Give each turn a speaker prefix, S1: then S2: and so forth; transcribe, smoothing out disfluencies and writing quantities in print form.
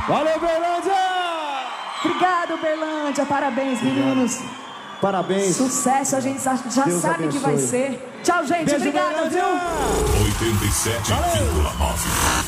S1: Valeu, Berlândia!
S2: Obrigado, Berlândia. Parabéns, meninos.
S1: Parabéns.
S2: Sucesso, a gente já
S1: Deus
S2: sabe
S1: abençoe.
S2: que vai ser. Tchau, gente.
S1: Beijo,
S2: Obrigada,
S1: Berlândia!
S2: viu?
S3: 87,9.